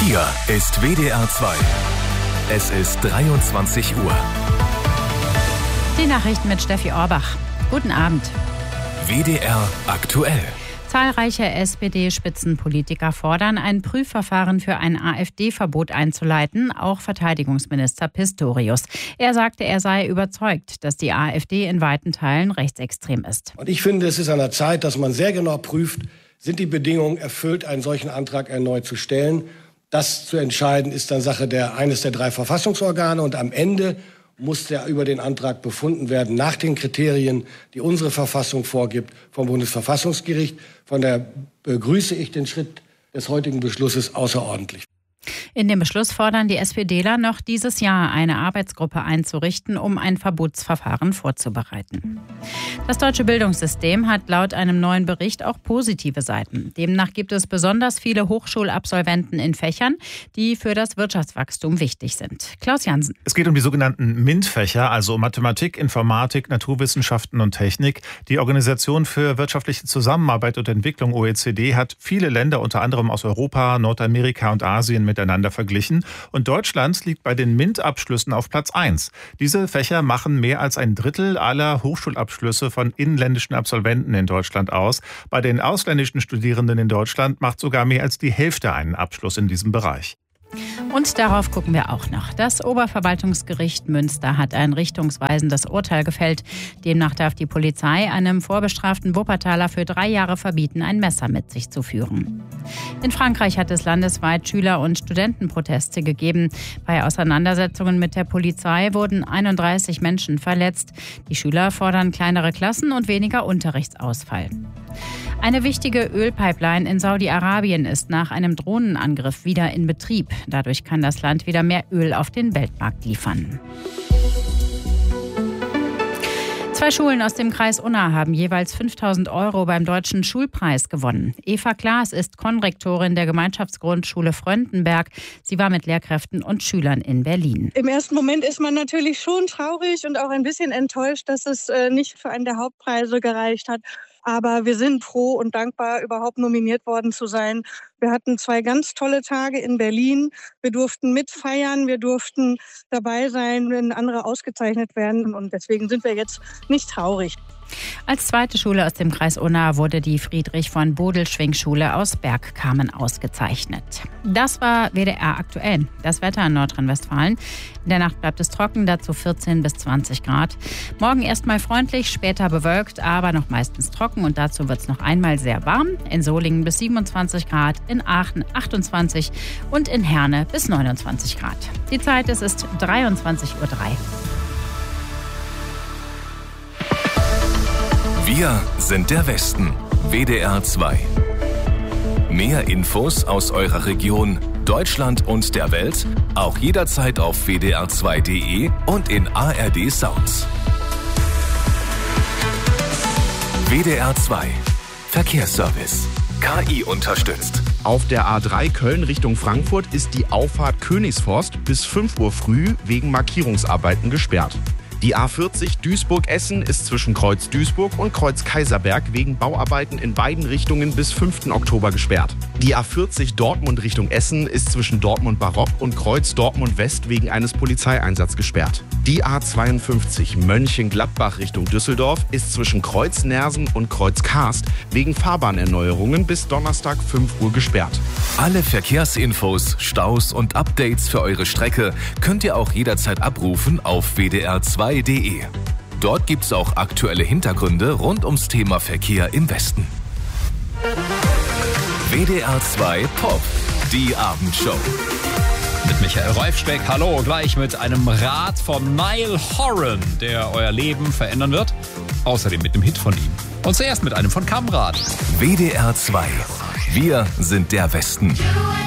Hier ist WDR 2. Es ist 23 Uhr. Die Nachrichten mit Steffi Orbach. Guten Abend. WDR aktuell. Zahlreiche SPD-Spitzenpolitiker fordern, ein Prüfverfahren für ein AfD-Verbot einzuleiten, auch Verteidigungsminister Pistorius. Er sagte, er sei überzeugt, dass die AfD in weiten Teilen rechtsextrem ist. Und ich finde, es ist an der Zeit, dass man sehr genau prüft, sind die Bedingungen erfüllt, einen solchen Antrag erneut zu stellen. Das zu entscheiden ist dann Sache eines der 3 Verfassungsorgane und am Ende muss über den Antrag befunden werden nach den Kriterien, die unsere Verfassung vorgibt, vom Bundesverfassungsgericht. Von daher begrüße ich den Schritt des heutigen Beschlusses außerordentlich. In dem Beschluss fordern die SPDler noch dieses Jahr eine Arbeitsgruppe einzurichten, um ein Verbotsverfahren vorzubereiten. Das deutsche Bildungssystem hat laut einem neuen Bericht auch positive Seiten. Demnach gibt es besonders viele Hochschulabsolventen in Fächern, die für das Wirtschaftswachstum wichtig sind. Klaus Jansen. Es geht um die sogenannten MINT-Fächer, also Mathematik, Informatik, Naturwissenschaften und Technik. Die Organisation für wirtschaftliche Zusammenarbeit und Entwicklung OECD hat viele Länder, unter anderem aus Europa, Nordamerika und Asien, miteinander verglichen. Und Deutschland liegt bei den MINT-Abschlüssen auf Platz 1. Diese Fächer machen mehr als ein Drittel aller Hochschulabschlüsse von inländischen Absolventen in Deutschland aus. Bei den ausländischen Studierenden in Deutschland macht sogar mehr als die Hälfte einen Abschluss in diesem Bereich. Und darauf gucken wir auch noch. Das Oberverwaltungsgericht Münster hat ein richtungsweisendes Urteil gefällt. Demnach darf die Polizei einem vorbestraften Wuppertaler für 3 Jahre verbieten, ein Messer mit sich zu führen. In Frankreich hat es landesweit Schüler- und Studentenproteste gegeben. Bei Auseinandersetzungen mit der Polizei wurden 31 Menschen verletzt. Die Schüler fordern kleinere Klassen und weniger Unterrichtsausfall. Eine wichtige Ölpipeline in Saudi-Arabien ist nach einem Drohnenangriff wieder in Betrieb. Dadurch kann das Land wieder mehr Öl auf den Weltmarkt liefern. 2 Schulen aus dem Kreis Unna haben jeweils 5.000 € beim Deutschen Schulpreis gewonnen. Eva Klaas ist Konrektorin der Gemeinschaftsgrundschule Fröndenberg. Sie war mit Lehrkräften und Schülern in Berlin. Im ersten Moment ist man natürlich schon traurig und auch ein bisschen enttäuscht, dass es nicht für einen der Hauptpreise gereicht hat. Aber wir sind froh und dankbar, überhaupt nominiert worden zu sein. Wir hatten 2 ganz tolle Tage in Berlin. Wir durften mitfeiern, wir durften dabei sein, wenn andere ausgezeichnet werden. Und deswegen sind wir jetzt nicht traurig. Als zweite Schule aus dem Kreis Unna wurde die Friedrich-von-Bodelschwingh-Schule aus Bergkamen ausgezeichnet. Das war WDR aktuell. Das Wetter in Nordrhein-Westfalen. In der Nacht bleibt es trocken, dazu 14 bis 20 Grad. Morgen erstmal freundlich, später bewölkt, aber noch meistens trocken. Und dazu wird es noch einmal sehr warm. In Solingen bis 27 Grad, in Aachen 28 und in Herne bis 29 Grad. Die Zeit, es ist 23:03 Uhr. Wir sind der Westen. WDR 2. Mehr Infos aus eurer Region, Deutschland und der Welt auch jederzeit auf wdr2.de und in ARD Sounds. WDR 2. Verkehrsservice. KI unterstützt. Auf der A3 Köln Richtung Frankfurt ist die Auffahrt Königsforst bis 5 Uhr früh wegen Markierungsarbeiten gesperrt. Die A40 Duisburg-Essen ist zwischen Kreuz Duisburg und Kreuz Kaiserberg wegen Bauarbeiten in beiden Richtungen bis 5. Oktober gesperrt. Die A40 Dortmund Richtung Essen ist zwischen Dortmund-Barock und Kreuz Dortmund-West wegen eines Polizeieinsatzes gesperrt. Die A52 Mönchengladbach Richtung Düsseldorf ist zwischen Kreuz Nersen und Kreuz Karst wegen Fahrbahnerneuerungen bis Donnerstag 5 Uhr gesperrt. Alle Verkehrsinfos, Staus und Updates für eure Strecke könnt ihr auch jederzeit abrufen auf wdr2.de. Dort gibt's auch aktuelle Hintergründe rund ums Thema Verkehr im Westen. WDR 2 Pop, die Abendshow. Mit Michael Reifspeck, hallo, gleich mit einem Rat von Niall Horan, der euer Leben verändern wird. Außerdem mit einem Hit von ihm. Und zuerst mit einem von Kamrat. WDR 2. Wir sind der Westen.